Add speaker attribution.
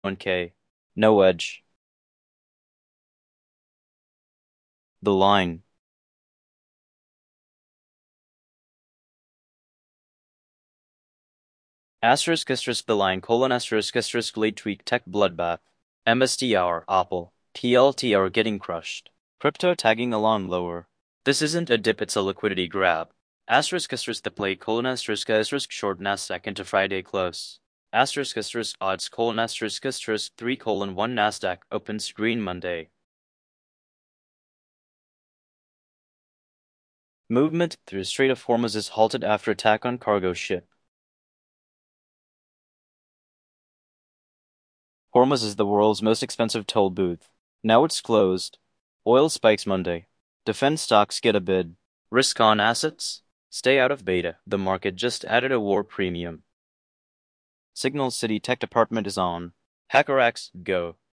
Speaker 1: 1K. No edge. The line. *** the line *** late tweak tech bloodbath. MSTR Apple. TLTR getting crushed. Crypto tagging along lower. This isn't a dip, it's a liquidity grab. *** the play *** short Nasdaq into Friday close. *** odds *** 3:1 Nasdaq opens green Monday. Movement through Strait of Hormuz is halted after attack on cargo ship. Hormuz is the world's most expensive toll booth. Now it's closed. Oil spikes Monday. Defense stocks get a bid. Risk on assets? Stay out of beta. The market just added a war premium. Signal City Tech Department is on. HackerX, go.